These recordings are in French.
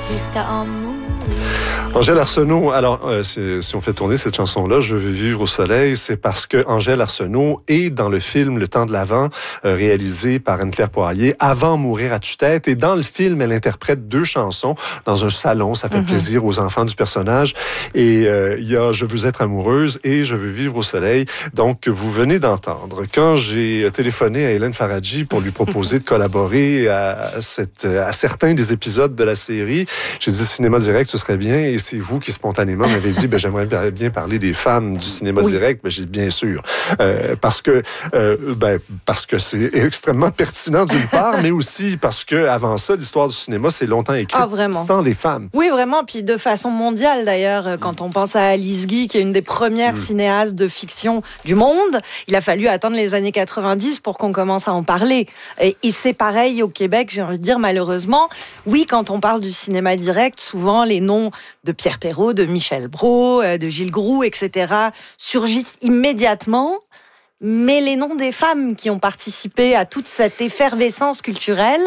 jusqu'à en mourir. Angèle Arsenault, alors si on fait tourner cette chanson-là, Je veux vivre au soleil, c'est parce que Angèle Arsenault est dans le film Le temps de l'Avent, réalisé par Anne-Claire Poirier, Avant mourir à tue-tête. Et dans le film, elle interprète 2 chansons dans un salon. Ça fait plaisir aux enfants du personnage. Et il y a Je veux être amoureuse et Je veux vivre au soleil. Donc, vous venez d'entendre. Quand j'ai téléphoné à Hélène Faradji pour lui proposer de collaborer à certains des épisodes de la série, j'ai dit Cinéma Direct, ce serait bien. Et c'est vous qui spontanément m'avez dit j'aimerais bien parler des femmes du cinéma direct. J'ai dit bien sûr parce que c'est extrêmement pertinent d'une part, mais aussi parce que avant ça, l'histoire du cinéma c'est longtemps écrite sans les femmes. Oui, vraiment. Puis de façon mondiale d'ailleurs, quand on pense à Alice Guy, qui est une des premières cinéastes de fiction du monde, il a fallu attendre les années 90 pour qu'on commence à en parler. Et c'est pareil au Québec, j'ai envie de dire malheureusement. Oui, quand on parle du cinéma direct, souvent les noms de Pierre Perrault, de Michel Brault, de Gilles Groux, etc. surgissent immédiatement. Mais les noms des femmes qui ont participé à toute cette effervescence culturelle,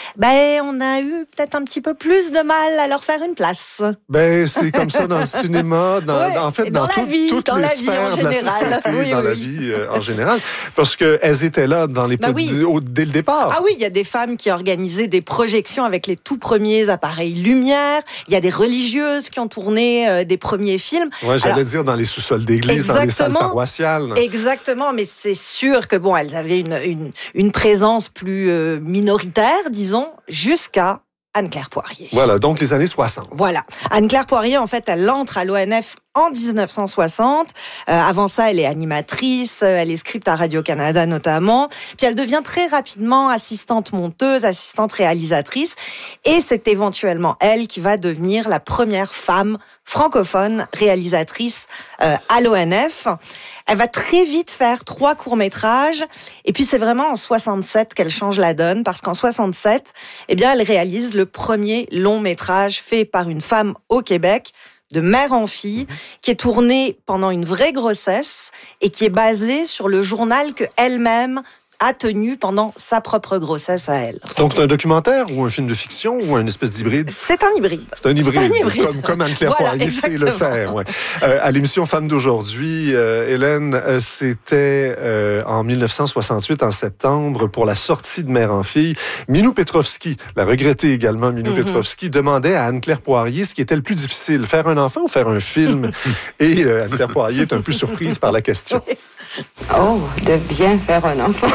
on a eu peut-être un petit peu plus de mal à leur faire une place. C'est comme ça dans le cinéma, dans toutes les sphères de la société, dans la vie en général, parce que elles étaient là dès le départ. Ah oui, il y a des femmes qui organisaient des projections avec les tout premiers appareils lumière. Il y a des religieuses qui ont tourné des premiers films. Ouais, j'allais dire dans les sous-sols d'église, dans les salles paroissiales. Exactement, mais c'est sûr que elles avaient une présence plus minoritaire, disons, jusqu'à Anne-Claire Poirier. Voilà, donc les années 60. Voilà. Anne-Claire Poirier, en fait, elle entre à l'ONF en 1960. Avant ça, elle est animatrice, elle est script à Radio-Canada notamment. Puis elle devient très rapidement assistante monteuse, assistante réalisatrice. Et c'est éventuellement elle qui va devenir la première femme francophone réalisatrice à l'ONF. Elle va très vite faire 3 courts-métrages. Et puis c'est vraiment en 67 qu'elle change la donne, parce qu'en 67, elle réalise le premier long-métrage fait par une femme au Québec, de mère en fille, qui est tourné pendant une vraie grossesse et qui est basé sur le journal que elle-même a tenu pendant sa propre grossesse à elle. Donc c'est un documentaire ou un film de fiction ou une espèce d'hybride? C'est un hybride. C'est un hybride. Comme Anne-Claire Poirier sait le faire. Ouais. À l'émission Femmes d'aujourd'hui, Hélène, c'était en 1968, en septembre, pour la sortie de Mère en fille. Minou Petrovski, la regrettée également Minou Petrovski, demandait à Anne-Claire Poirier ce qui était le plus difficile, faire un enfant ou faire un film? Et Anne-Claire Poirier est un peu surprise par la question. Oh, de bien faire un enfant.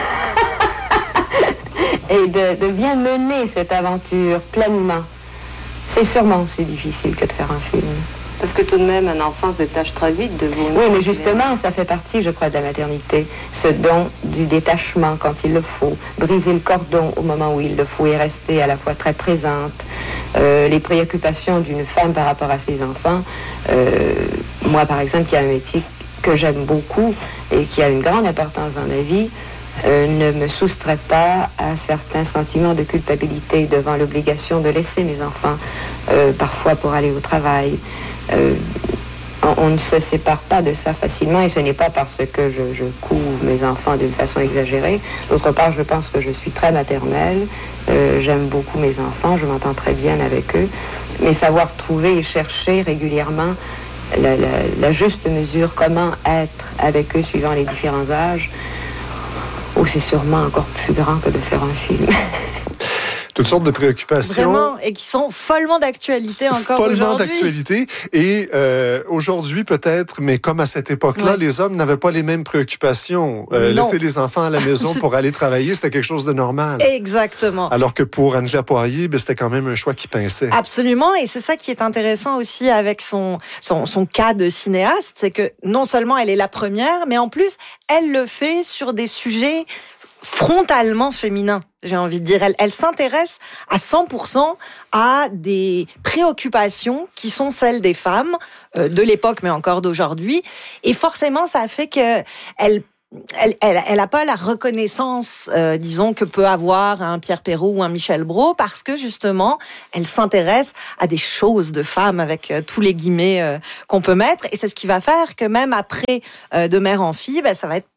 Et de bien mener cette aventure pleinement. C'est sûrement aussi difficile que de faire un film. Parce que tout de même, un enfant se détache très vite de vous. Oui, mais justement, ça fait partie, je crois, de la maternité. Ce don du détachement quand il le faut. Briser le cordon au moment où il le faut et rester à la fois très présente. Les préoccupations d'une femme par rapport à ses enfants. Moi, par exemple, qui a un métier que j'aime beaucoup et qui a une grande importance dans ma vie, ne me soustrait pas à certains sentiments de culpabilité devant l'obligation de laisser mes enfants parfois pour aller au travail. On ne se sépare pas de ça facilement, et ce n'est pas parce que je couve mes enfants d'une façon exagérée. D'autre part, je pense que je suis très maternelle, j'aime beaucoup mes enfants, je m'entends très bien avec eux, mais savoir trouver et chercher régulièrement la juste mesure, comment être avec eux suivant les différents âges, c'est sûrement encore plus grand que de faire un film. Toutes sortes de préoccupations. Vraiment, et qui sont follement d'actualité encore aujourd'hui. Follement d'actualité. Et aujourd'hui, peut-être, mais comme à cette époque-là, les hommes n'avaient pas les mêmes préoccupations. Laisser les enfants à la maison pour aller travailler, c'était quelque chose de normal. Exactement. Alors que pour Anne-Claire Poirier, c'était quand même un choix qui pinçait. Absolument, et c'est ça qui est intéressant aussi avec son cas de cinéaste, c'est que non seulement elle est la première, mais en plus, elle le fait sur des sujets frontalement féminin, j'ai envie de dire. Elle s'intéresse à 100% à des préoccupations qui sont celles des femmes de l'époque, mais encore d'aujourd'hui. Et forcément, ça fait que elle a pas la reconnaissance, disons, que peut avoir un Pierre Perrault ou un Michel Brault, parce que justement, elle s'intéresse à des choses de femmes avec tous les guillemets qu'on peut mettre. Et c'est ce qui va faire que même après De mère en fille, ça va être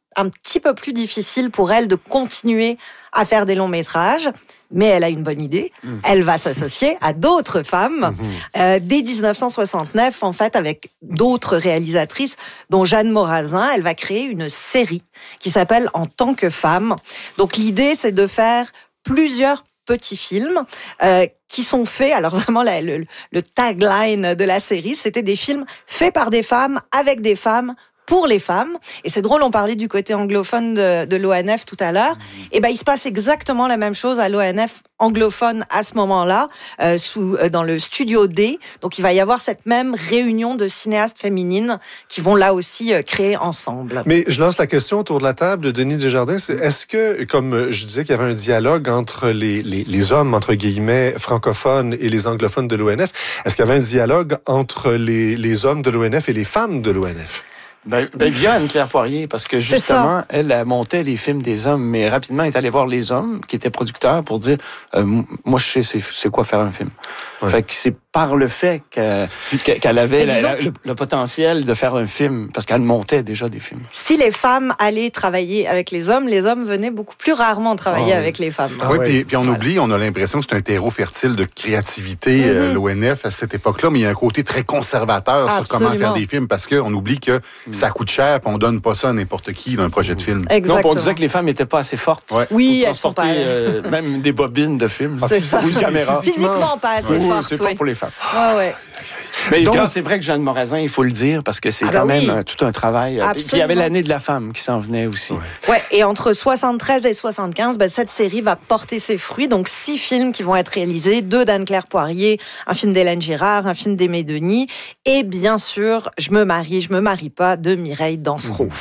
un petit peu plus difficile pour elle de continuer à faire des longs métrages. Mais elle a une bonne idée. Elle va s'associer à d'autres femmes dès 1969, en fait, avec d'autres réalisatrices, dont Jeanne Morazin. Elle va créer une série qui s'appelle En tant que femme. Donc l'idée, c'est de faire plusieurs petits films qui sont faits. Alors vraiment, le tagline de la série, c'était des films faits par des femmes, avec des femmes, pour les femmes. Et c'est drôle, on parlait du côté anglophone de l'ONF tout à l'heure. Et ben, il se passe exactement la même chose à l'ONF anglophone à ce moment-là, dans le studio D. Donc, il va y avoir cette même réunion de cinéastes féminines qui vont là aussi créer ensemble. Mais je lance la question autour de la table de Denis Desjardins. Est-ce que, comme je disais qu'il y avait un dialogue entre les hommes, entre guillemets, francophones et les anglophones de l'ONF, est-ce qu'il y avait un dialogue entre les hommes de l'ONF et les femmes de l'ONF? Via Anne-Claire Poirier, parce que justement, elle montait les films des hommes, mais rapidement, elle est allée voir les hommes qui étaient producteurs pour dire moi, je sais c'est quoi faire un film. Ouais. Fait que c'est par le fait qu'elle avait le potentiel de faire un film, parce qu'elle montait déjà des films. Si les femmes allaient travailler avec les hommes venaient beaucoup plus rarement travailler avec les femmes. Oui, puis on oublie, on a l'impression que c'est un terreau fertile de créativité, l'ONF, à cette époque-là, mais il y a un côté très conservateur sur comment faire des films, parce qu'on oublie que ça coûte cher, puis on donne pas ça à n'importe qui dans un projet de film. Exactement. Donc, on disait que les femmes n'étaient pas assez fortes. Ouais. Oui, elles sont pas... même des bobines de films. C'est ça. Ou de caméras. Physiquement pas assez fortes. C'est pas pour les femmes. Ouais. Mais donc, c'est vrai que Jeanne Morazin, il faut le dire, parce que c'est quand même tout un travail. Puis il y avait l'année de la femme qui s'en venait aussi. Ouais, et entre 73 et 75, cette série va porter ses fruits. Donc 6 films qui vont être réalisés, 2 d'Anne-Claire Poirier, un film d'Hélène Girard, un film d'Aimé Denis, et bien sûr, Je me marie pas de Mireille Dansereau.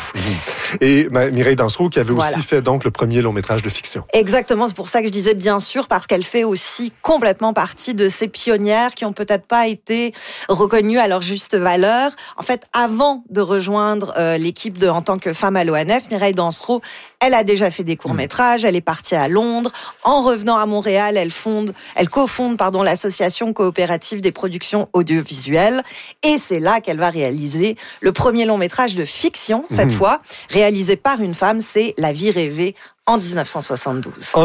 Et Mireille Dansereau qui avait aussi fait donc le premier long-métrage de fiction. Exactement, c'est pour ça que je disais bien sûr, parce qu'elle fait aussi complètement partie de ces pionnières qui ont peut-être pas été reconnues à leur juste valeur. En fait, avant de rejoindre l'équipe de En tant que femme à l'ONF, Mireille Dansereau, elle a déjà fait des courts-métrages, elle est partie à Londres. En revenant à Montréal, elle cofonde l'association coopérative des productions audiovisuelles. Et c'est là qu'elle va réaliser le premier long-métrage de fiction, cette fois, réalisé par une femme, c'est La vie rêvée, en 1972. En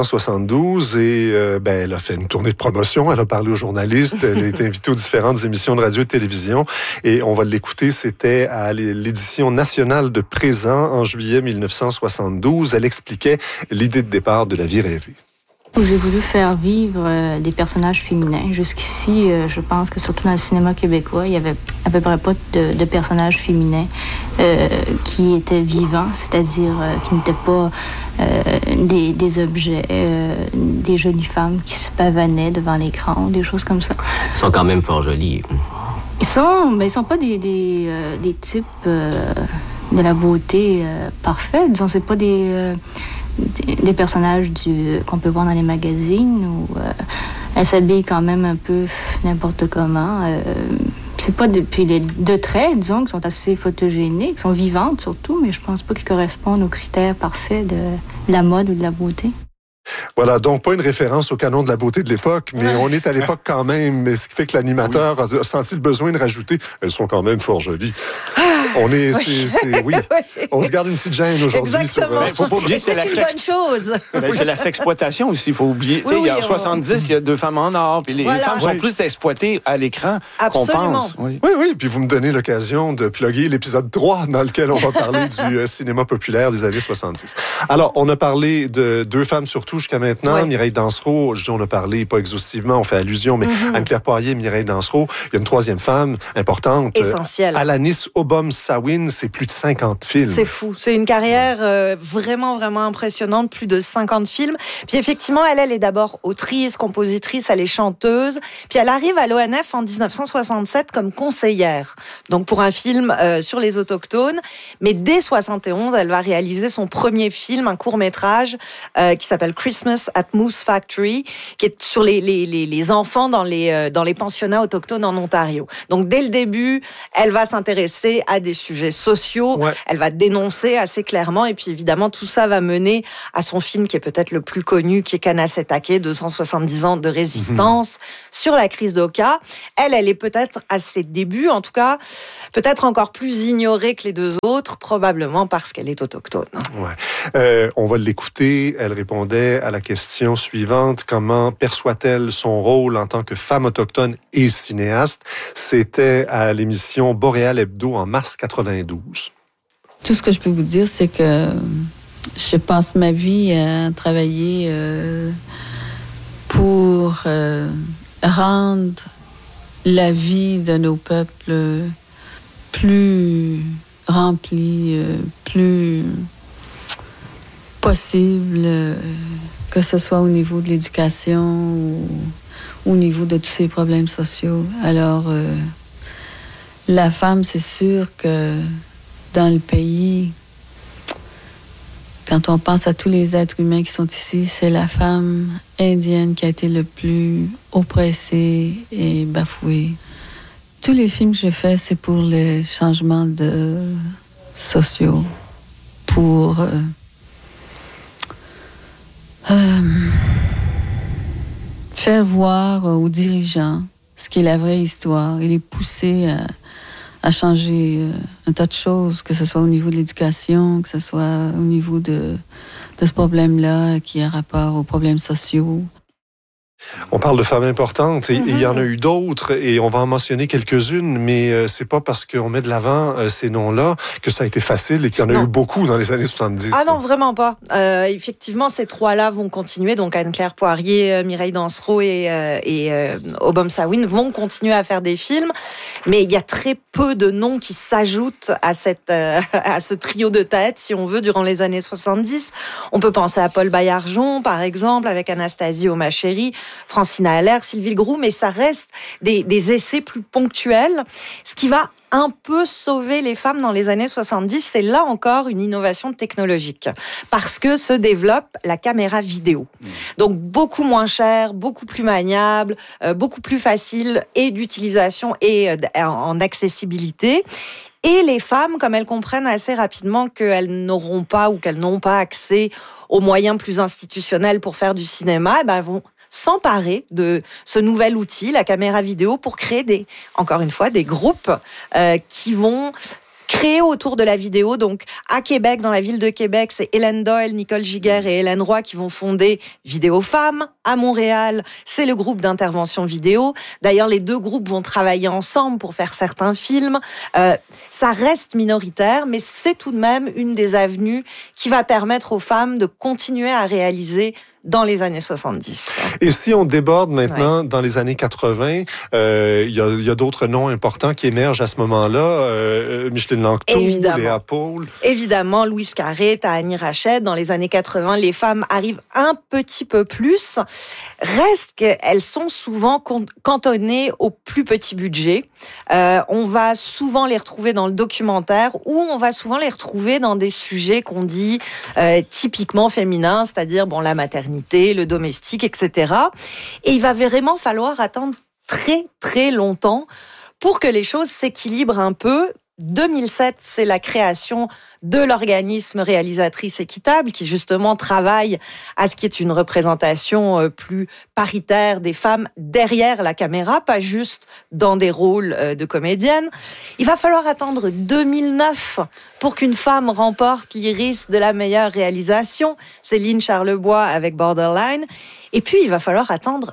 1972, et elle a fait une tournée de promotion, elle a parlé aux journalistes, elle a été invitée aux différentes émissions de radio et de télévision, et on va l'écouter, c'était à l'édition nationale de Présent en juillet 1972. Elle expliquait l'idée de départ de La vie rêvée. J'ai voulu faire vivre des personnages féminins. Jusqu'ici, je pense que surtout dans le cinéma québécois, il n'y avait à peu près pas de personnages féminins qui étaient vivants, c'est-à-dire qui n'étaient pas des objets, des jolies femmes qui se pavanaient devant l'écran, des choses comme ça. Ils sont quand même fort jolis. Ils sont pas des types de la beauté parfaite. Disons, c'est pas des personnages qu'on peut voir dans les magazines où elles s'habillent quand même un peu n'importe comment. C'est pas depuis les 2 traits, disons, qui sont assez photogéniques, qui sont vivantes surtout, mais je pense pas qu'ils correspondent aux critères parfaits de la mode ou de la beauté. Voilà, donc pas une référence au canon de la beauté de l'époque, mais on est à l'époque quand même, ce qui fait que l'animateur a senti le besoin de rajouter « Elles sont quand même fort jolies ». On est, oui. On se garde une petite gêne aujourd'hui. Exactement. Faut pas oublier, c'est une bonne chose. C'est la sexploitation aussi, il faut oublier. Il y a en 70, il y a 2 femmes en or, puis les femmes sont plus exploitées à l'écran qu'on pense. Oui, puis vous me donnez l'occasion de plugger l'épisode 3 dans lequel on va parler du cinéma populaire des années 70. Alors, on a parlé de 2 femmes surtout jusqu'à maintenant. Mireille Dansereau, on a parlé, pas exhaustivement, on fait allusion, mais Anne-Claire Poirier, Mireille Dansereau. Il y a une 3e femme importante. Essentielle. Alanis Obom-Sawin, c'est plus de 50 films. C'est fou. C'est une carrière vraiment, vraiment impressionnante. Plus de 50 films. Puis effectivement, elle est d'abord autrice, compositrice, elle est chanteuse. Puis elle arrive à l'ONF en 1967 comme conseillère. Donc pour un film sur les Autochtones. Mais dès 71, elle va réaliser son premier film, un court-métrage qui s'appelle Christmas at Moose Factory, qui est sur les enfants dans les pensionnats autochtones en Ontario. Donc dès le début, elle va s'intéresser à des sujets sociaux, elle va dénoncer assez clairement, et puis évidemment tout ça va mener à son film qui est peut-être le plus connu, qui est Kanessetake, 270 ans de résistance sur la crise d'Oka. Elle est peut-être à ses débuts, en tout cas, peut-être encore plus ignorée que les deux autres, probablement parce qu'elle est autochtone. On va l'écouter. Elle répondait à la question suivante. Comment perçoit-elle son rôle en tant que femme autochtone et cinéaste? C'était à l'émission Boréal Hebdo en mars 92. Tout ce que je peux vous dire, c'est que je passe ma vie à travailler pour rendre la vie de nos peuples plus remplie, plus possible, que ce soit au niveau de l'éducation ou au niveau de tous ces problèmes sociaux. Alors, la femme, c'est sûr que dans le pays, quand on pense à tous les êtres humains qui sont ici, c'est la femme indienne qui a été le plus oppressée et bafouée. Tous les films que je fais, c'est pour les changements sociaux, pour faire voir aux dirigeants ce qui est la vraie histoire et les pousser à changer un tas de choses, que ce soit au niveau de l'éducation, que ce soit au niveau de ce problème-là qui a rapport aux problèmes sociaux. On parle de femmes importantes et il y en a eu d'autres et on va en mentionner quelques-unes, mais c'est pas parce qu'on met de l'avant ces noms-là que ça a été facile et qu'il y en a eu beaucoup dans les années 70. Ah non, vraiment pas. Effectivement, ces trois-là vont continuer. Donc Anne-Claire Poirier, Mireille Dansereau et Obom Sawin vont continuer à faire des films, mais il y a très peu de noms qui s'ajoutent à ce trio de tête, si on veut, durant les années 70. On peut penser à Paul Baillargeon, par exemple, avec Anastasie Omacheri, Francine Allaire, Sylvie Legroux, mais ça reste des essais plus ponctuels. Ce qui va un peu sauver les femmes dans les années 70, c'est là encore une innovation technologique. Parce que se développe la caméra vidéo. Donc beaucoup moins chère, beaucoup plus maniable, beaucoup plus facile et d'utilisation et en accessibilité. Et les femmes, comme elles comprennent assez rapidement qu'elles n'auront pas ou qu'elles n'ont pas accès aux moyens plus institutionnels pour faire du cinéma, elles vont s'emparer de ce nouvel outil, la caméra vidéo, pour créer encore une fois, des groupes qui vont créer autour de la vidéo. Donc, à Québec, dans la ville de Québec, c'est Hélène Doyle, Nicole Giguère et Hélène Roy qui vont fonder Vidéo Femmes. À Montréal, c'est le groupe d'intervention vidéo. D'ailleurs, les deux groupes vont travailler ensemble pour faire certains films. Ça reste minoritaire, mais c'est tout de même une des avenues qui va permettre aux femmes de continuer à réaliser dans les années 70. Et si on déborde maintenant dans les années 80, il y a d'autres noms importants qui émergent à ce moment-là. Micheline Lanctot, Léa Paul. Évidemment, Louise Carré, Tahani Rachid. Dans les années 80, les femmes arrivent un petit peu plus. Reste qu'elles sont souvent cantonnées au plus petit budget. On va souvent les retrouver dans le documentaire ou on va souvent les retrouver dans des sujets qu'on dit typiquement féminins, c'est-à-dire la maternité, le domestique, etc. Et il va vraiment falloir attendre très très longtemps pour que les choses s'équilibrent un peu. 2007, c'est la création de l'organisme Réalisatrice Équitable qui justement travaille à ce qui est une représentation plus paritaire des femmes derrière la caméra, pas juste dans des rôles de comédiennes. Il va falloir attendre 2009 pour qu'une femme remporte l'Iris de la meilleure réalisation, Céline Charlebois avec Borderline. Et puis, il va falloir attendre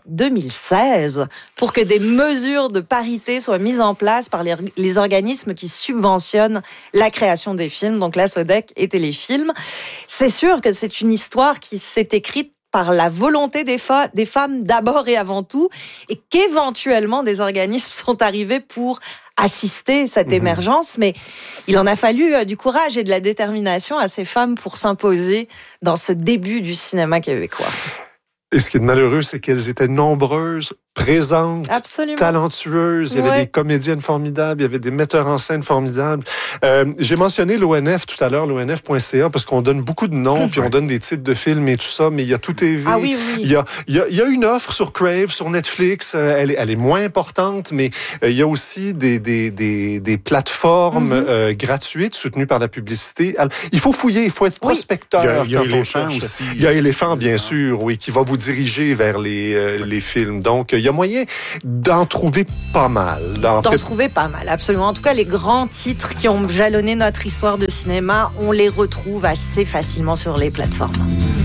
2016 pour que des mesures de parité soient mises en place par les organismes qui subventionnent la création des films, donc la SODEC et Téléfilm. C'est sûr que c'est une histoire qui s'est écrite par la volonté des femmes d'abord et avant tout, et qu'éventuellement des organismes sont arrivés pour assister cette émergence, mais il en a fallu du courage et de la détermination à ces femmes pour s'imposer dans ce début du cinéma québécois. Et ce qui est malheureux, c'est qu'elles étaient nombreuses présente, absolument, talentueuse. Il y avait des comédiennes formidables, il y avait des metteurs en scène formidables. J'ai mentionné l'ONF tout à l'heure, l'ONF.ca, parce qu'on donne beaucoup de noms, puis on donne des titres de films et tout ça, mais il y a Tout TV. Ah oui, oui. Il y a une offre sur Crave, sur Netflix. Elle est moins importante, mais il y a aussi des plateformes gratuites soutenues par la publicité. Alors, il faut fouiller, il faut être prospecteur. Il y a Éléphant aussi. Il y a Éléphant, bien sûr, oui, qui va vous diriger vers les films. Donc, il y a moyen d'en trouver pas mal. D'en trouver pas mal, absolument. En tout cas, les grands titres qui ont jalonné notre histoire de cinéma, on les retrouve assez facilement sur les plateformes.